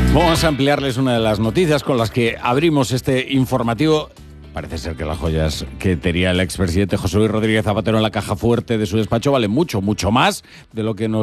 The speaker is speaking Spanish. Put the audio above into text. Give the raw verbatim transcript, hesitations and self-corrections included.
Vamos a ampliarles una de las noticias con las que abrimos este informativo. Parece ser que las joyas que tenía el expresidente José Luis Rodríguez Zapatero en la caja fuerte de su despacho valen mucho, mucho más de lo que nos